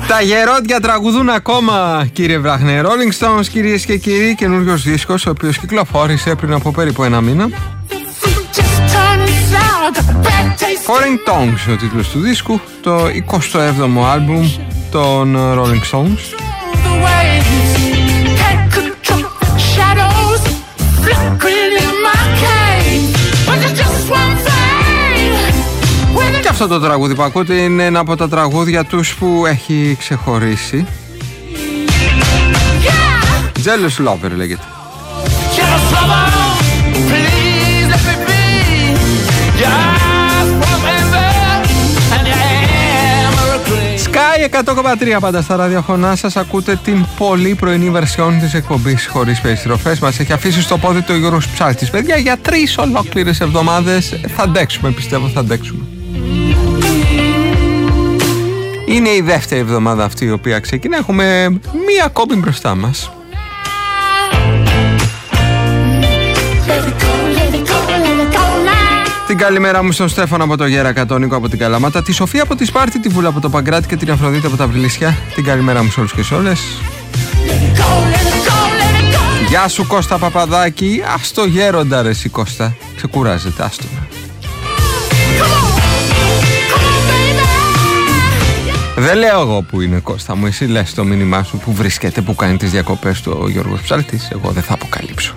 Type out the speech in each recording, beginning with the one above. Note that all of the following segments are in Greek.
Τα γερόντια τραγουδούν ακόμα, κύριε Βράχνε. Rolling Stones, κυρίες και κύριοι, καινούριος δίσκος, ο οποίος κυκλοφόρησε πριν από περίπου ένα μήνα. Foreign Tongues, ο τίτλος του δίσκου, το 27ο άλμπουμ των Rolling Stones. Και αυτό το τραγούδι που ακούτε είναι ένα από τα τραγούδια τους που έχει ξεχωρίσει. Jealous Lover λέγεται. Sky 100,3 πάντα στα ραδιοφωνά σας. Ακούτε την πολύ πρωινή βερσιόν της εκπομπής χωρίς περιστροφές. Μας έχει αφήσει στο πόδι το Γιώργος Ψάλτης. Παιδιά, για 3 ολόκληρες εβδομάδες θα αντέξουμε, πιστεύω θα αντέξουμε. Είναι η δεύτερη εβδομάδα αυτή η οποία ξεκινά. Έχουμε μία ακόμη μπροστά μας. Την καλημέρα μου στον Στέφανο από το Γέρακα, τον Νίκο από την Καλαμάτα, τη Σοφία από τη Σπάρτη, τη Βούλα από το Παγκράτη και την Αφροδίτη από τα Βρυλίσια. Την καλημέρα μου σε όλους και σε όλες. Γεια σου Κώστα Παπαδάκη. Ας το γέροντα ρε εσύ Κώστα. Ξεκουράζεται, άστο. Δεν λέω εγώ που είναι Κώστα μου. Εσύ λες το μήνυμά σου που βρίσκεται, που κάνει τις διακοπές του ο Γιώργος Ψάλτης. Εγώ δεν θα αποκαλύψω.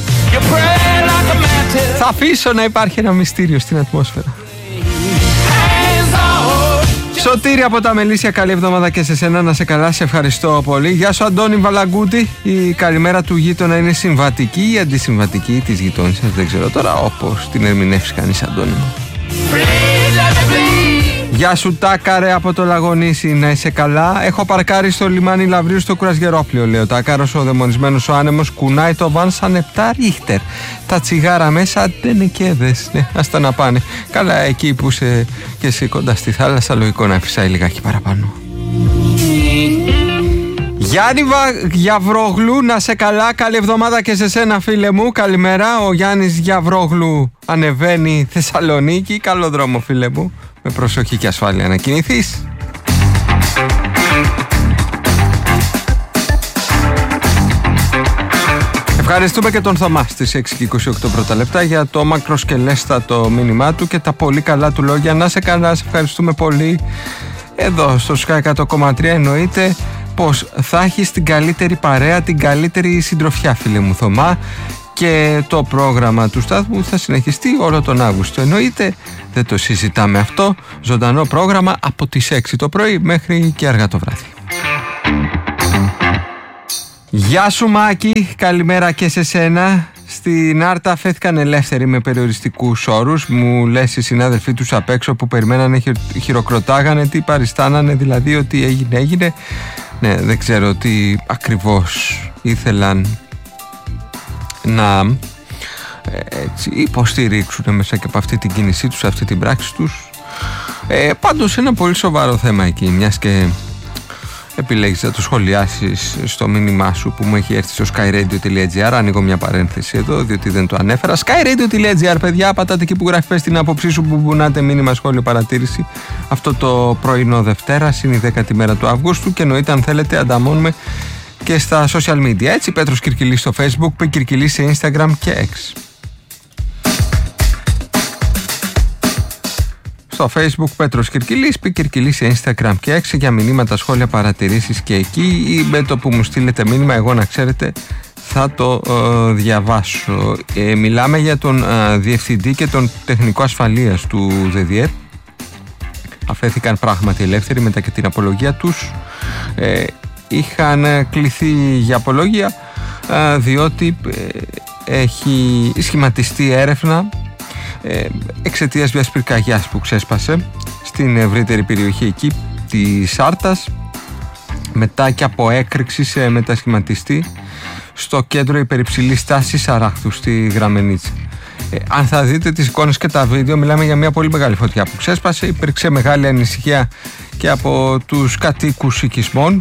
Θα αφήσω να υπάρχει ένα μυστήριο στην ατμόσφαιρα. Σωτήρη από τα Μελίσια, καλή εβδομάδα και σε σένα, να σε καλά, σε ευχαριστώ πολύ. Γεια σου Αντώνη Βαλαγκούτη. Η καλημέρα του γείτονα είναι συμβατική ή αντισυμβατική της γειτόνισσας, δεν ξέρω τώρα, όπως την ερμηνεύσει κανείς, Αντώνη μου. Γεια σου Τάκαρε από το Λαγονίσι, να είσαι καλά. Έχω παρκάρει στο λιμάνι Λαβρίου στο Κουρασγερόπλαιο, λέει ο Τάκαρος. Ο δαιμονισμένος ο άνεμος κουνάει το βαν σαν 7 ρίχτερ. Τα τσιγάρα μέσα τενεκέδες. Ναι, ας τα να πάνε. Καλά, εκεί που είσαι και εσύ κοντά στη θάλασσα, λογικό να φυσάει λιγάκι παραπάνω. Γιάννη Γιαβρόγλου, να σε καλά, καλή εβδομάδα και σε σένα φίλε μου. Καλημέρα, ο Γιάννης Γιαβρόγλου ανεβαίνει Θεσσαλονίκη. Καλό δρόμο φίλε μου, με προσοχή και ασφάλεια να κινηθείς. Ευχαριστούμε και τον Θωμά στις 6 και 28 πρώτα λεπτά για το μακροσκελέστατο μήνυμά του και τα πολύ καλά του λόγια. Να σε καλά, σε ευχαριστούμε πολύ. Εδώ στο Sky 100,3 εννοείται πως θα έχεις την καλύτερη παρέα, την καλύτερη συντροφιά φίλε μου Θωμά, και το πρόγραμμα του σταθμού θα συνεχιστεί όλο τον Αύγουστο. Εννοείται, δεν το συζητάμε αυτό. Ζωντανό πρόγραμμα από τις 6 το πρωί μέχρι και αργά το βράδυ. Γεια σου Μάκη, καλημέρα και σε σένα. Στην Άρτα αφέθηκαν ελεύθεροι με περιοριστικούς όρους. Μου λες οι συνάδελφοί τους απ' έξω που περιμένανε, χειροκροτάγανε, τι παριστάνανε, δηλαδή ότι έγινε. Ναι, δεν ξέρω τι ακριβώς ήθελαν να έτσι υποστηρίξουν μέσα και από αυτή την κίνησή τους, αυτή την πράξη τους. Πάντως ένα πολύ σοβαρό θέμα εκεί, μιας και επιλέγεις να το σχολιάσεις στο μήνυμά σου που μου έχει έρθει στο skyradio.gr. Ανοίγω μια παρένθεση εδώ, διότι δεν το ανέφερα. Skyradio.gr, παιδιά, πατάτε εκεί που γράφει, πες την άποψή σου, που μπουνάτε μήνυμα, σχόλιο, παρατήρηση. Αυτό το πρωινό Δευτέρα, είναι η 10η μέρα του Αυγούστου και εννοείται, αν θέλετε, ανταμώνουμε και στα social media. Έτσι, Πέτρος Κυρκυλής στο Facebook, Π. Κυρκυλής σε Instagram και X. Στο Facebook Πέτρος Κυρκυλής, Π. Κυρκυλής σε Instagram και X για μηνύματα, σχόλια, παρατηρήσεις και εκεί, ή με το που μου στείλετε μήνυμα, εγώ να ξέρετε θα το διαβάσω. Μιλάμε για τον Διευθυντή και τον Τεχνικό Ασφαλείας του ΔΔΕ. Αφέθηκαν πράγματι ελεύθεροι μετά και την απολογία τους. Είχαν κληθεί για απολογία διότι έχει σχηματιστεί έρευνα εξαιτίας μιας πυρκαγιάς που ξέσπασε στην ευρύτερη περιοχή εκεί της Άρτας, μετά και από έκρηξη σε μετασχηματιστή στο κέντρο υπερυψηλής τάσης Αράχθου στη Γραμμενίτσα. Αν θα δείτε τις εικόνες και τα βίντεο, μιλάμε για μια πολύ μεγάλη φωτιά που ξέσπασε. Υπήρξε μεγάλη ανησυχία και από τους κατοίκους οικισμών.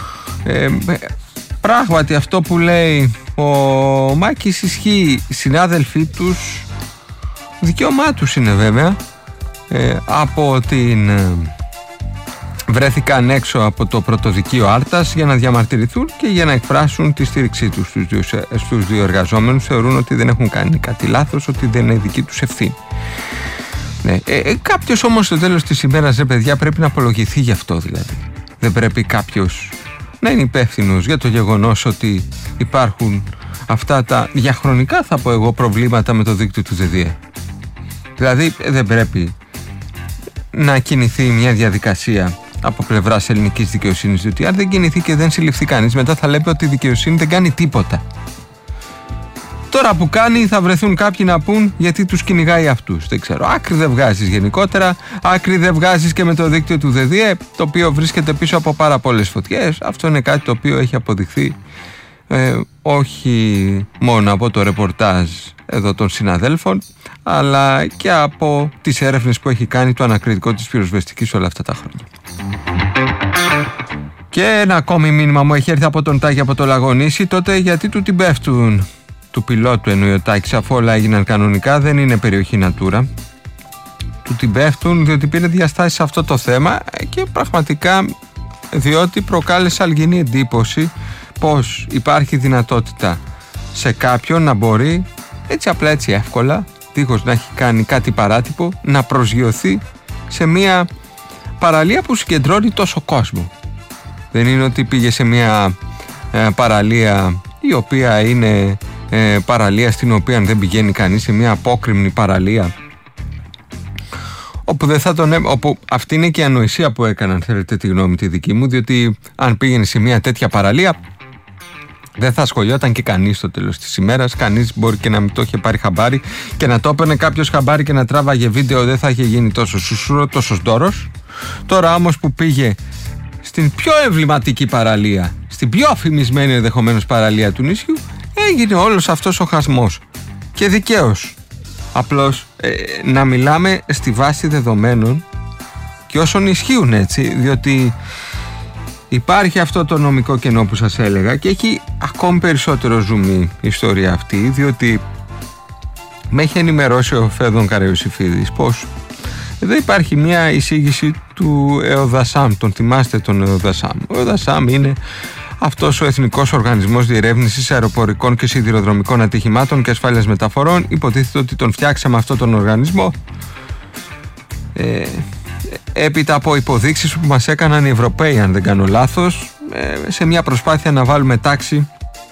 Πράγματι αυτό που λέει ο Μάκης ισχύει. Οι συνάδελφοί τους, δικαίωμά τους είναι βέβαια, από την βρέθηκαν έξω από το πρωτοδικείο Άρτας για να διαμαρτυρηθούν και για να εκφράσουν τη στήριξή τους στους δύο εργαζόμενους. Θεωρούν ότι δεν έχουν κάνει κάτι λάθος, ότι δεν είναι δική τους ευθύνη. Ναι. Κάποιος όμως στο τέλος της ημέρας, παιδιά, πρέπει να απολογηθεί γι' αυτό δηλαδή. Δεν πρέπει κάποιος να είναι υπεύθυνος για το γεγονός ότι υπάρχουν αυτά τα διαχρονικά, θα πω εγώ, προβλήματα με το δίκτυο του ΔΔΕ. Δηλαδή δεν πρέπει να κινηθεί μια διαδικασία από πλευράς ελληνικής δικαιοσύνης, διότι αν δεν κινηθεί και δεν συλληφθεί κανείς, μετά θα λέμε ότι η δικαιοσύνη δεν κάνει τίποτα. Τώρα που κάνει, θα βρεθούν κάποιοι να πούν γιατί τους κυνηγάει αυτούς. Δεν ξέρω. Άκρη δεν βγάζεις γενικότερα. Άκρη δεν βγάζεις και με το δίκτυο του ΔΔΕ, το οποίο βρίσκεται πίσω από πάρα πολλές φωτιές. Αυτό είναι κάτι το οποίο έχει αποδειχθεί όχι μόνο από το ρεπορτάζ εδώ των συναδέλφων, αλλά και από τις έρευνες που έχει κάνει το ανακριτικό της πυροσβεστικής όλα αυτά τα χρόνια. Και ένα ακόμη μήνυμα μου έχει έρθει από τον Τάκη από το Λαγονήσι. Τότε γιατί του την πέφτουν, του πιλότου εννοεί ο Τάκης, αφού όλα έγιναν κανονικά, δεν είναι περιοχή Natura. Του την πέφτουν διότι πήρε διαστάσεις σε αυτό το θέμα και πραγματικά διότι προκάλεσε αλγινή εντύπωση πως υπάρχει δυνατότητα σε κάποιον να μπορεί έτσι απλά, έτσι εύκολα, δίχως να έχει κάνει κάτι παράτυπο, να προσγειωθεί σε μια παραλία που συγκεντρώνει τόσο κόσμο. Δεν είναι ότι πήγε σε μια παραλία η οποία είναι παραλία στην οποία δεν πηγαίνει κανείς, σε μια απόκρημνη παραλία όπου, δεν θα όπου αυτή είναι και η ανοησία που έκαναν, θέλετε τη γνώμη τη δική μου, διότι αν πήγαινε σε μια τέτοια παραλία δεν θα ασχολιόταν και κανείς στο τέλος της ημέρας. Κανείς μπορεί και να μην το είχε πάρει χαμπάρι, και να το έπαιρνε κάποιος χαμπάρι και να τράβαγε βίντεο, δεν θα είχε γίνει τόσο σουσούρο, τόσο ντόρος. Τώρα όμως που πήγε στην πιο εμβληματική παραλία, στην πιο φημισμένη ενδεχομένως παραλία του νησιού, έγινε όλος αυτός ο χασμός. Και δικαίως. Απλώς να μιλάμε στη βάση δεδομένων και όσων ισχύουν, έτσι, διότι υπάρχει αυτό το νομικό κενό που σας έλεγα και έχει ακόμη περισσότερο ζουμί η ιστορία αυτή, διότι με έχει ενημερώσει ο Φέδων Καραϊωσηφίδης πως εδώ υπάρχει μια εισήγηση του ΕΟΔΑΣΑΜ. Τον θυμάστε τον ΕΟΔΑΣΑΜ? Ο ΕΟΔΑΣΑΜ είναι αυτός ο Εθνικός Οργανισμός Διερεύνησης Αεροπορικών και Σιδηροδρομικών Ατυχημάτων και Ασφάλειας Μεταφορών. Υποτίθεται ότι τον φτιάξαμε αυτόν τον οργανισμό έπειτα από υποδείξεις που μας έκαναν οι Ευρωπαίοι, αν δεν κάνω λάθος, σε μια προσπάθεια να βάλουμε τάξη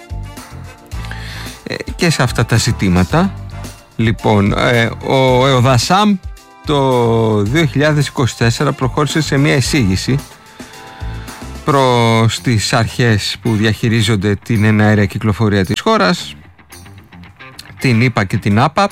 και σε αυτά τα ζητήματα. Λοιπόν, ο ΕΟΔΑΣΑΜ το 2024 προχώρησε σε μια εισήγηση προς τις αρχές που διαχειρίζονται την εναέρια κυκλοφορία της χώρας, την ΙΠΑ και την ΑΠΑ,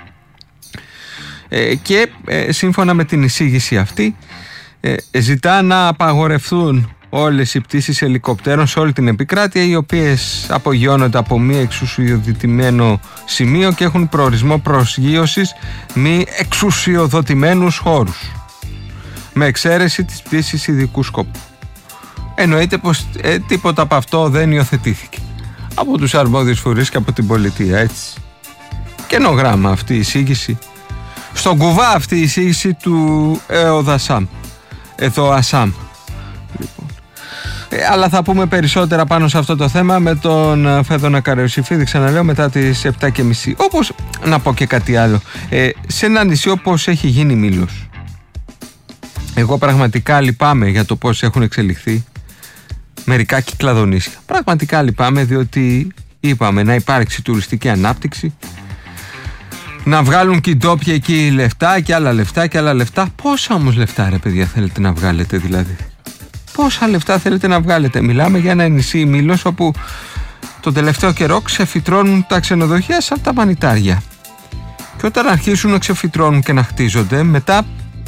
και σύμφωνα με την εισήγηση αυτή ζητά να απαγορευτούν όλες οι πτήσεις ελικοπτέρων σε όλη την επικράτεια, οι οποίες απογειώνονται από μη εξουσιοδοτημένο σημείο και έχουν προορισμό προσγείωσης μη εξουσιοδοτημένους χώρους, με εξαίρεση της πτήσης ειδικού σκοπού. Εννοείται πως τίποτα από αυτό δεν υιοθετήθηκε από τους αρμόδιους φορείς και από την πολιτεία, έτσι. Καινογράμμα αυτή η εισήγηση, στον κουβά αυτή η εισήγηση του ΕΟΔΑΣΑΜ, ΕΔΟΑΣΑΜ. Λοιπόν. Αλλά θα πούμε περισσότερα πάνω σε αυτό το θέμα με τον Φέδωνα Καραϊωσηφίδη, ξαναλέω, μετά τις 7:30. Όπως να πω και κάτι άλλο, σε ένα νησί όπως έχει γίνει Μήλος, εγώ πραγματικά λυπάμαι για το πώς έχουν εξελιχθεί μερικά κυκλαδονήσια. Πραγματικά λυπάμαι, διότι είπαμε να υπάρξει τουριστική ανάπτυξη, να βγάλουν και οι ντόπιοι εκεί λεφτά και άλλα λεφτά και άλλα λεφτά. Πόσα όμως λεφτά, ρε παιδιά, θέλετε να βγάλετε δηλαδή? Πόσα λεφτά θέλετε να βγάλετε? Μιλάμε για ένα νησί Μήλος όπου τον τελευταίο καιρό ξεφυτρώνουν τα ξενοδοχεία σαν τα μανιτάρια. Και όταν αρχίσουν να ξεφυτρώνουν και να χτίζονται, μετά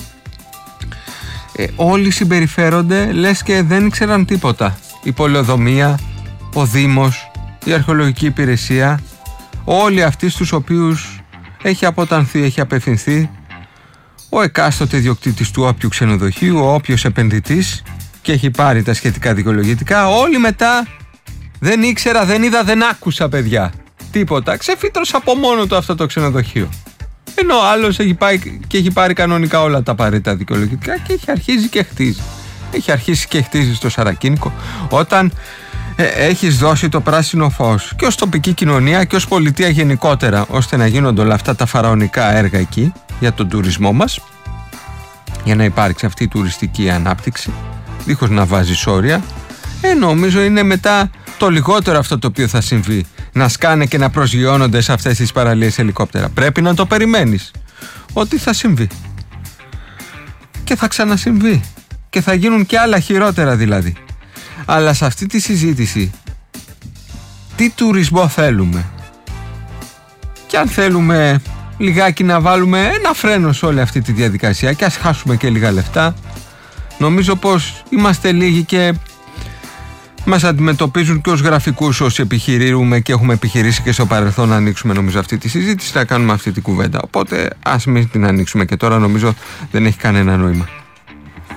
όλοι συμπεριφέρονται λες και δεν ήξεραν τίποτα. Η πολεοδομία, ο Δήμος, η αρχαιολογική υπηρεσία, όλοι αυτοί στους οποίους έχει αποτανθεί, έχει απευθυνθεί ο εκάστοτε ιδιοκτήτης του όποιου ξενοδοχείου, ο όποιος επενδυτής, και έχει πάρει τα σχετικά δικαιολογητικά. Όλοι μετά δεν ήξερα, δεν είδα, δεν άκουσα, παιδιά. Τίποτα. Ξεφύτρωσε από μόνο του αυτό το ξενοδοχείο. Ενώ ο άλλος έχει πάει και έχει πάρει κανονικά όλα τα απαραίτητα δικαιολογητικά και έχει αρχίσει και χτίζει. έχει αρχίσει και χτίζει στο Σαρακίνικο. Όταν έχεις δώσει το πράσινο φως και ως τοπική κοινωνία και ως πολιτεία γενικότερα, ώστε να γίνονται όλα αυτά τα φαραωνικά έργα εκεί για τον τουρισμό μας, για να υπάρξει αυτή η τουριστική ανάπτυξη δίχως να βάζει όρια, νομίζω είναι μετά το λιγότερο αυτό το οποίο θα συμβεί, να σκάνε και να προσγειώνονται σε αυτές τις παραλίες ελικόπτερα. Πρέπει να το περιμένεις ότι θα συμβεί και θα ξανασυμβεί και θα γίνουν και άλλα χειρότερα δηλαδή. Αλλά σε αυτή τη συζήτηση, τι τουρισμό θέλουμε, και αν θέλουμε λιγάκι να βάλουμε ένα φρένο σε όλη αυτή τη διαδικασία και ας χάσουμε και λίγα λεφτά, νομίζω πως είμαστε λίγοι και μας αντιμετωπίζουν και ως γραφικούς όσοι επιχειρούμε και έχουμε επιχειρήσει και στο παρελθόν να ανοίξουμε νομίζω αυτή τη συζήτηση, να κάνουμε αυτή τη κουβέντα. Οπότε ας μην την ανοίξουμε και τώρα, νομίζω δεν έχει κανένα νόημα.